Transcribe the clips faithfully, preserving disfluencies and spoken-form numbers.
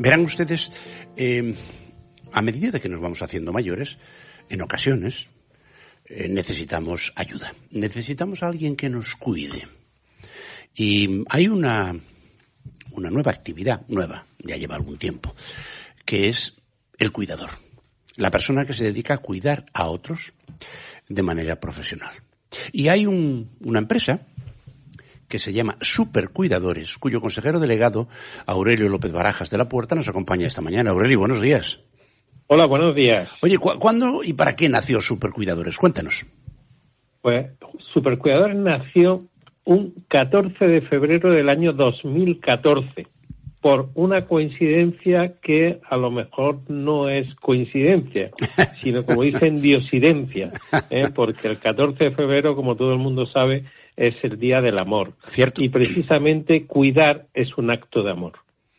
Verán ustedes, eh, a medida de que nos vamos haciendo mayores, en ocasiones eh, necesitamos ayuda. Necesitamos a alguien que nos cuide. Y hay una, una nueva actividad, nueva, ya lleva algún tiempo, que es el cuidador. La persona que se dedica a cuidar a otros de manera profesional. Y hay un, una empresa que se llama Supercuidadores, cuyo consejero delegado, Aurelio López Barajas de la Puerta, nos acompaña esta mañana. Aurelio, buenos días. Hola, buenos días. Oye, ¿cu- ¿cuándo y para qué nació Supercuidadores? Cuéntanos. Pues Supercuidadores nació un catorce de febrero del año dos mil catorce, por una coincidencia que a lo mejor no es coincidencia, sino, como dicen, diosidencia, ¿eh? Porque el catorce de febrero, como todo el mundo sabe, es el Día del Amor. Cierto. Y precisamente cuidar es un acto de amor.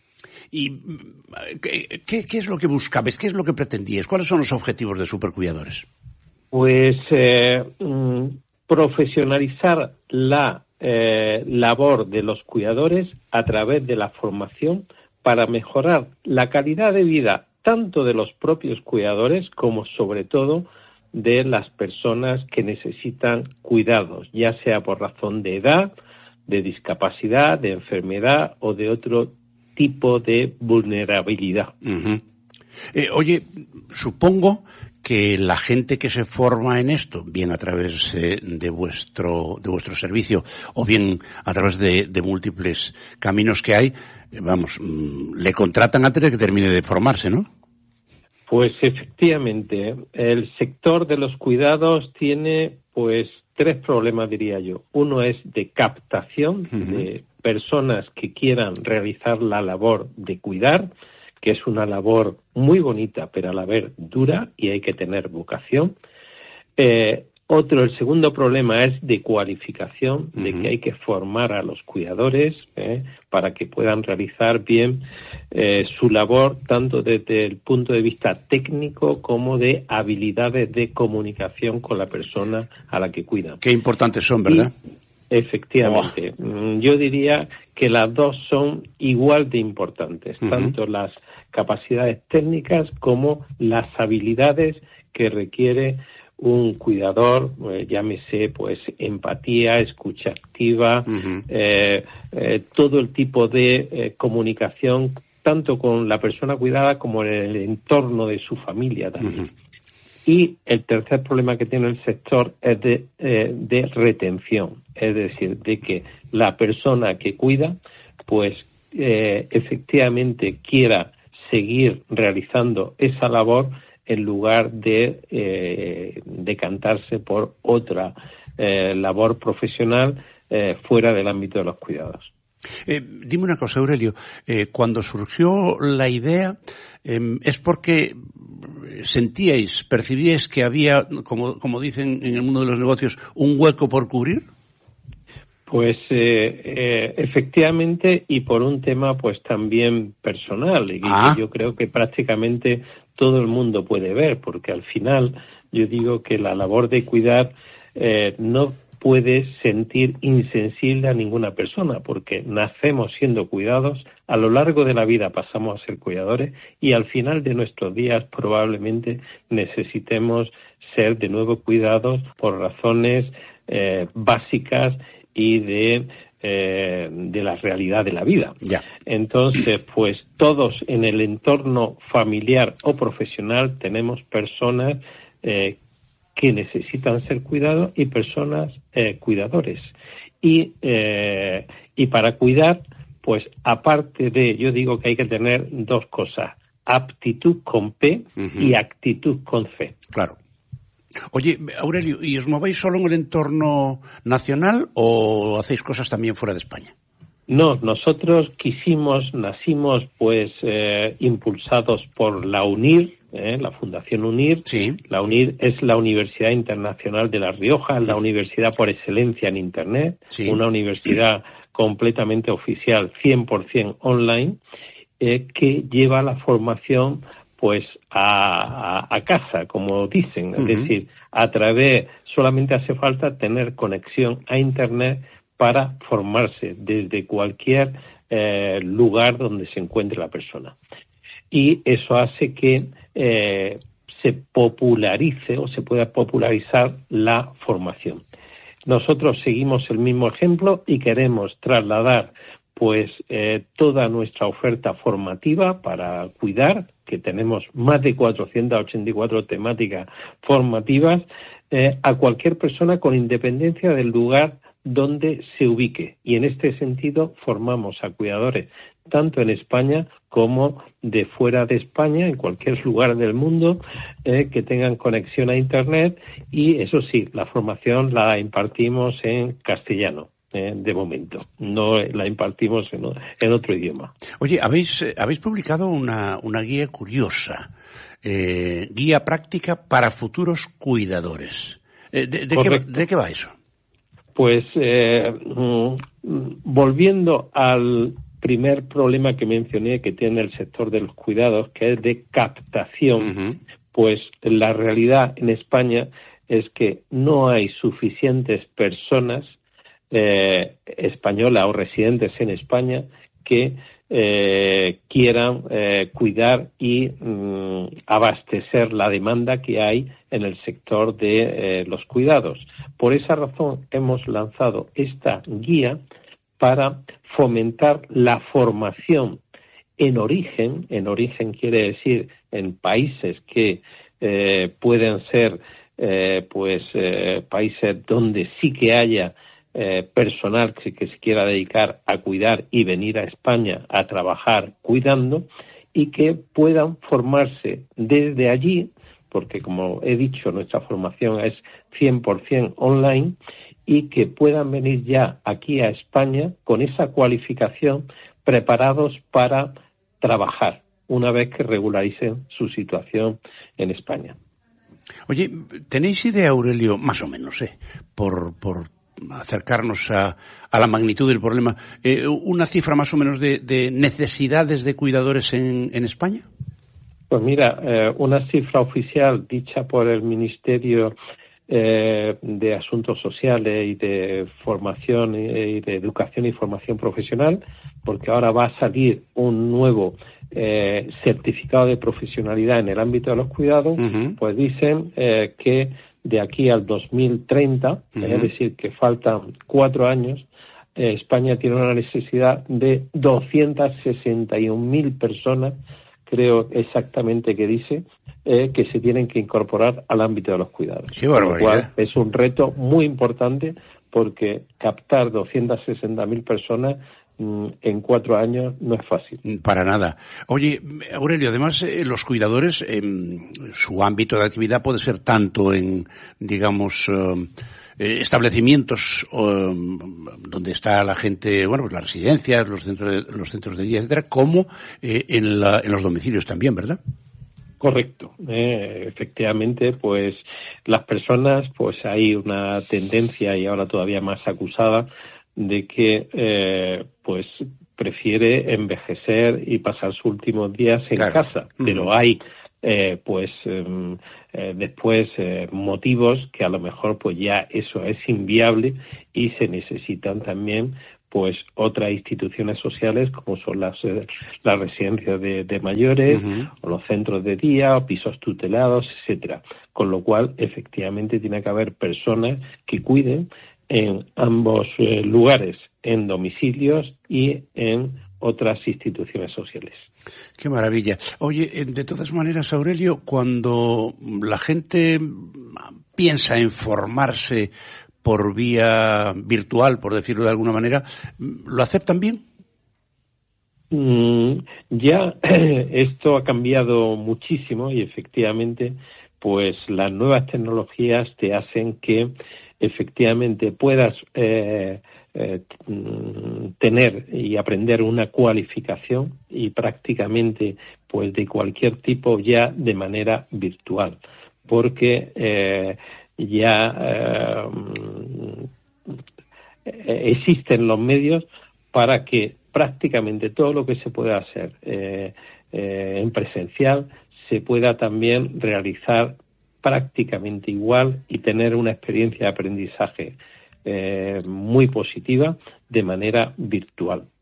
¿Y qué, qué, qué es lo que buscabais? ¿Qué es lo que pretendíais? ¿Cuáles son los objetivos de Supercuidadores? Pues eh, mm, profesionalizar la eh, labor de los cuidadores a través de la formación para mejorar la calidad de vida tanto de los propios cuidadores como, sobre todo, de las personas que necesitan cuidados, ya sea por razón de edad, de discapacidad, de enfermedad o de otro tipo de vulnerabilidad. Uh-huh. Eh, oye, supongo que la gente que se forma en esto, bien a través eh, de vuestro de vuestro servicio o bien a través de, de múltiples caminos que hay, eh, vamos, mmm, le contratan antes de que termine de formarse, ¿no? Pues efectivamente, el sector de los cuidados tiene pues tres problemas, diría yo. Uno es de captación uh-huh. de personas que quieran realizar la labor de cuidar, que es una labor muy bonita, pero a la vez dura y hay que tener vocación. Eh, otro, el segundo problema es de cualificación, uh-huh. de que hay que formar a los cuidadores eh, para que puedan realizar bien eh, su labor, tanto desde el punto de vista técnico como de habilidades de comunicación con la persona a la que cuidan. Qué importantes son, ¿verdad? Y, efectivamente. Oh. Yo diría que las dos son igual de importantes, uh-huh. tanto las capacidades técnicas como las habilidades que requiere un cuidador, eh, llámese pues empatía, escucha activa, uh-huh. eh, eh, todo el tipo de eh, comunicación, tanto con la persona cuidada como en el entorno de su familia también. Uh-huh. Y el tercer problema que tiene el sector es de, eh, de retención, es decir, de que la persona que cuida, pues eh, efectivamente quiera seguir realizando esa labor en lugar de eh, decantarse por otra eh, labor profesional eh, fuera del ámbito de los cuidados. Eh, dime una cosa, Aurelio, eh, cuando surgió la idea, eh, ¿es porque sentíais, percibíais que había, como, como dicen en el mundo de los negocios, un hueco por cubrir? Pues eh, eh, efectivamente, y por un tema pues también personal, y ah. que yo creo que prácticamente todo el mundo puede ver, porque al final yo digo que la labor de cuidar eh, no puede sentir insensible a ninguna persona, porque nacemos siendo cuidados, a lo largo de la vida pasamos a ser cuidadores y al final de nuestros días probablemente necesitemos ser de nuevo cuidados por razones eh, básicas y de eh, de la realidad de la vida. Ya. Entonces, pues todos en el entorno familiar o profesional tenemos personas eh, que necesitan ser cuidados y personas eh, cuidadores. Y, eh, y para cuidar, pues aparte de, yo digo que hay que tener dos cosas, aptitud con P uh-huh. y actitud con C. Claro. Oye, Aurelio, ¿y os movéis solo en el entorno nacional o hacéis cosas también fuera de España? No, nosotros quisimos, nacimos pues eh, impulsados por la UNIR, eh, la Fundación UNIR. Sí. La UNIR es la Universidad Internacional de La Rioja, la universidad por excelencia en Internet, sí. una universidad completamente oficial, cien por ciento online, eh, que lleva la formación pues a, a, a casa, como dicen, uh-huh. es decir, a través, solamente hace falta tener conexión a Internet para formarse desde cualquier eh, lugar donde se encuentre la persona. y eso hace que eh, se popularice o se pueda popularizar la formación. Nosotros seguimos el mismo ejemplo y queremos trasladar pues eh, toda nuestra oferta formativa para cuidar, que tenemos más de cuatrocientas ochenta y cuatro temáticas formativas, eh, a cualquier persona con independencia del lugar donde se ubique. Y en este sentido formamos a cuidadores tanto en España como de fuera de España, en cualquier lugar del mundo eh, que tengan conexión a Internet, y eso sí, la formación la impartimos en castellano. Eh, de momento, no la impartimos en, en otro idioma. Oye, habéis eh, habéis publicado una, una guía curiosa, eh, guía práctica para futuros cuidadores. Eh, de, de, qué, ¿De qué va eso? Pues eh, mm, volviendo al primer problema que mencioné que tiene el sector de los cuidados, que es de captación, uh-huh. Pues la realidad en España es que no hay suficientes personas Eh, española o residentes en España que eh, quieran eh, cuidar y mm, abastecer la demanda que hay en el sector de eh, los cuidados. Por esa razón hemos lanzado esta guía para fomentar la formación en origen. En origen quiere decir en países que eh, pueden ser eh, pues eh, países donde sí que haya Eh, personal que, que se quiera dedicar a cuidar y venir a España a trabajar cuidando, y que puedan formarse desde allí, porque como he dicho, nuestra formación es cien por ciento online, y que puedan venir ya aquí a España con esa cualificación, preparados para trabajar una vez que regularicen su situación en España. Oye, ¿tenéis idea, Aurelio, más o menos, eh, por... por acercarnos a, a la magnitud del problema, eh, una cifra más o menos de, de necesidades de cuidadores en, en España? Pues mira, eh, una cifra oficial dicha por el Ministerio eh, de Asuntos Sociales y de Formación y de Educación y Formación Profesional, porque ahora va a salir un nuevo eh, certificado de profesionalidad en el ámbito de los cuidados, uh-huh. Pues dicen eh, que de aquí al dos mil treinta, uh-huh. Es decir, que faltan cuatro años, eh, España tiene una necesidad de doscientas sesenta y un mil personas, creo exactamente que dice, eh, que se tienen que incorporar al ámbito de los cuidados. ¡Qué barbaridad! Con lo cual es un reto muy importante, porque captar doscientas sesenta mil personas en cuatro años no es fácil. Para nada. Oye, Aurelio, además eh, los cuidadores, eh, su ámbito de actividad puede ser tanto en, digamos, eh, establecimientos eh, donde está la gente, bueno, pues las residencias, los centros de, los centros de día, etcétera, como eh, en, la, en los domicilios también, ¿verdad? Correcto. Eh, efectivamente, pues las personas, pues hay una tendencia, y ahora todavía más acusada, de que eh, pues prefiere envejecer y pasar sus últimos días en claro. casa, uh-huh. Pero hay eh, pues eh, eh, después eh, motivos que a lo mejor pues ya eso es inviable, y se necesitan también pues otras instituciones sociales como son las eh, las residencias de, de mayores, uh-huh. O los centros de día, o pisos tutelados, etcétera. Con lo cual efectivamente tiene que haber personas que cuiden en ambos eh, lugares, en domicilios y en otras instituciones sociales. Qué maravilla. Oye, de todas maneras, Aurelio, cuando la gente piensa en formarse por vía virtual, por decirlo de alguna manera, ¿lo aceptan bien? Mm, ya esto ha cambiado muchísimo, y efectivamente, pues las nuevas tecnologías te hacen que efectivamente puedas eh, eh, tener y aprender una cualificación, y prácticamente pues de cualquier tipo ya de manera virtual, porque eh, ya eh, existen los medios para que prácticamente todo lo que se pueda hacer eh, eh, en presencial se pueda también realizar prácticamente igual y tener una experiencia de aprendizaje eh, muy positiva de manera virtual.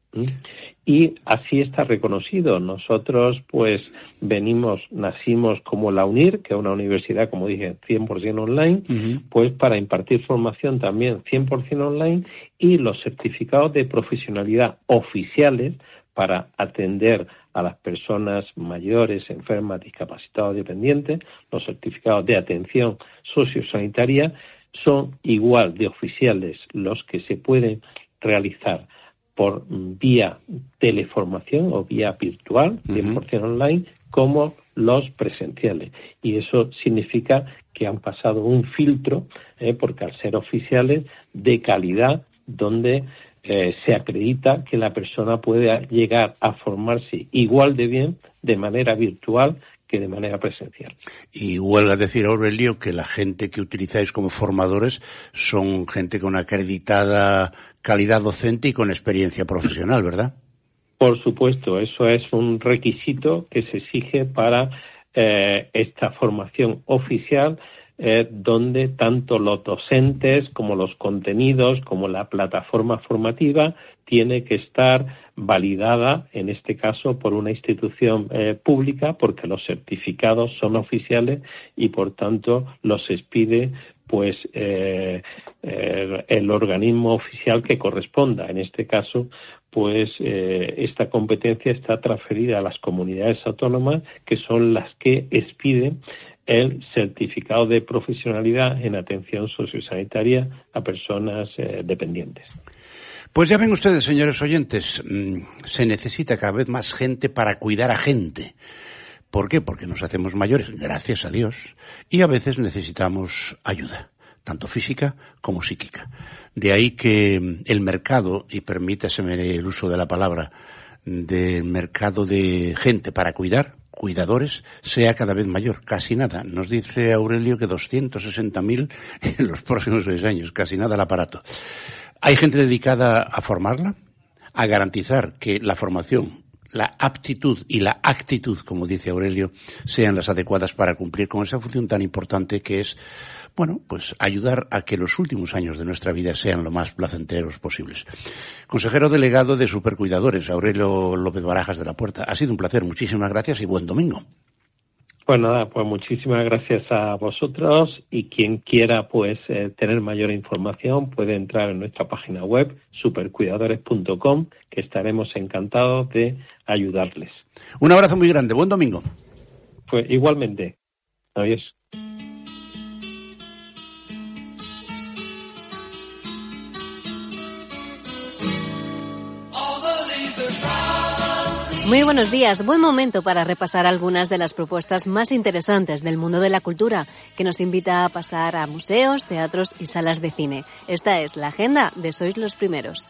Y así está reconocido. Nosotros, pues, venimos, nacimos como la UNIR, que es una universidad, como dije, cien por ciento online, uh-huh. pues para impartir formación también cien por ciento online, y los certificados de profesionalidad oficiales para atender a las personas mayores, enfermas, discapacitadas, dependientes, los certificados de atención sociosanitaria son igual de oficiales los que se pueden realizar por vía teleformación o vía virtual, cien por ciento online, como los presenciales. Y eso significa que han pasado un filtro, eh, porque al ser oficiales, de calidad, donde eh, se acredita que la persona puede llegar a formarse igual de bien de manera virtual que de manera presencial. Y huelga decir, Aurelio, que la gente que utilizáis como formadores son gente con acreditada calidad docente y con experiencia profesional, ¿verdad? Por supuesto, eso es un requisito que se exige para eh, esta formación oficial, eh, donde tanto los docentes como los contenidos, como la plataforma formativa, tiene que estar validada, en este caso, por una institución eh, pública, porque los certificados son oficiales y, por tanto, los expide pues eh, eh, el organismo oficial que corresponda. En este caso, pues eh, esta competencia está transferida a las comunidades autónomas, que son las que expiden el certificado de profesionalidad en atención sociosanitaria a personas eh, dependientes. Pues ya ven ustedes, señores oyentes, se necesita cada vez más gente para cuidar a gente. ¿Por qué? Porque nos hacemos mayores, gracias a Dios, y a veces necesitamos ayuda, tanto física como psíquica. De ahí que el mercado, y permítaseme el uso de la palabra, del mercado de gente para cuidar, cuidadores, sea cada vez mayor. Casi nada. Nos dice Aurelio que doscientos sesenta mil en los próximos seis años. Casi nada el aparato. Hay gente dedicada a formarla, a garantizar que la formación, la aptitud y la actitud, como dice Aurelio, sean las adecuadas para cumplir con esa función tan importante que es, bueno, pues ayudar a que los últimos años de nuestra vida sean lo más placenteros posibles. Consejero delegado de Supercuidadores, Aurelio López Barajas de la Puerta. Ha sido un placer. Muchísimas gracias y buen domingo. Pues nada, pues muchísimas gracias a vosotros, y quien quiera pues eh, tener mayor información puede entrar en nuestra página web supercuidadores punto com, que estaremos encantados de ayudarles. Un abrazo muy grande, buen domingo. Pues igualmente. Adiós. Muy buenos días. Buen momento para repasar algunas de las propuestas más interesantes del mundo de la cultura, que nos invita a pasar a museos, teatros y salas de cine. Esta es la agenda de Sois los Primeros.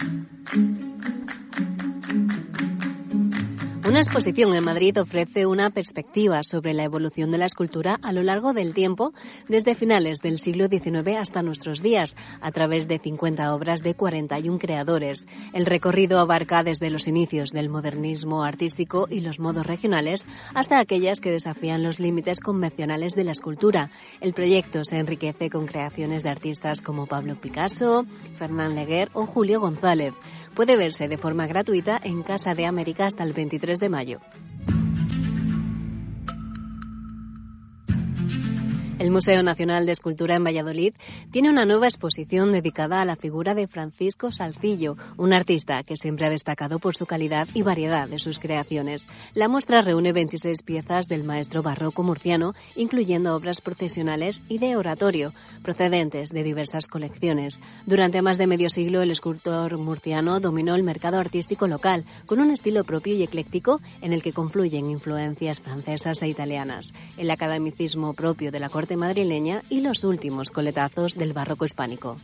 Una exposición en Madrid ofrece una perspectiva sobre la evolución de la escultura a lo largo del tiempo, desde finales del siglo diecinueve hasta nuestros días, a través de cincuenta obras de cuarenta y uno creadores. El recorrido abarca desde los inicios del modernismo artístico y los modos regionales hasta aquellas que desafían los límites convencionales de la escultura. El proyecto se enriquece con creaciones de artistas como Pablo Picasso, Fernán Leguer o Julio González. Puede verse de forma gratuita en Casa de América hasta el veintitrés de mayo. El Museo Nacional de Escultura en Valladolid tiene una nueva exposición dedicada a la figura de Francisco Salcillo, un artista que siempre ha destacado por su calidad y variedad de sus creaciones. La muestra reúne veintiséis piezas del maestro barroco murciano, incluyendo obras procesionales y de oratorio, procedentes de diversas colecciones. Durante más de medio siglo, el escultor murciano dominó el mercado artístico local, con un estilo propio y ecléctico en el que confluyen influencias francesas e italianas, el academicismo propio de la corte madrileña y los últimos coletazos del barroco hispánico.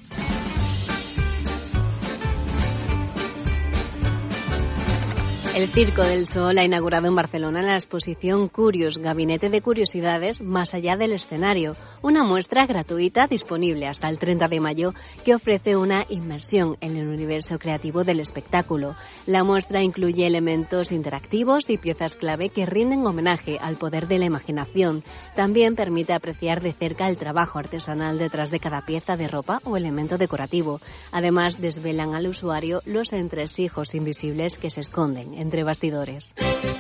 El Circo del Sol ha inaugurado en Barcelona la exposición Curious, Gabinete de Curiosidades más allá del escenario, una muestra gratuita disponible hasta el treinta de mayo que ofrece una inmersión en el universo creativo del espectáculo. La muestra incluye elementos interactivos y piezas clave que rinden homenaje al poder de la imaginación. También permite apreciar de cerca el trabajo artesanal detrás de cada pieza de ropa o elemento decorativo. Además, desvelan al usuario los entresijos invisibles que se esconden entre bastidores.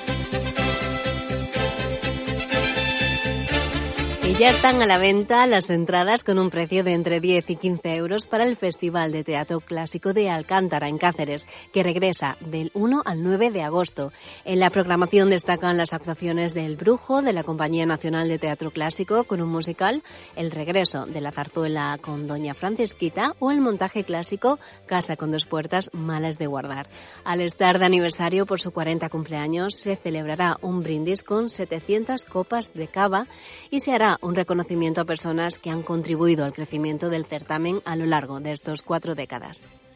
Y ya están a la venta las entradas con un precio de entre diez y quince euros para el Festival de Teatro Clásico de Alcántara, en Cáceres, que regresa del uno al nueve de agosto. En la programación destacan las actuaciones del Brujo, de la Compañía Nacional de Teatro Clásico, con un musical, el regreso de la zarzuela con Doña Francisquita o el montaje clásico Casa con dos puertas, malas de guardar. Al estar de aniversario por su cuarenta cumpleaños, se celebrará un brindis con setecientas copas de cava y se hará un reconocimiento a personas que han contribuido al crecimiento del certamen a lo largo de estos cuatro décadas.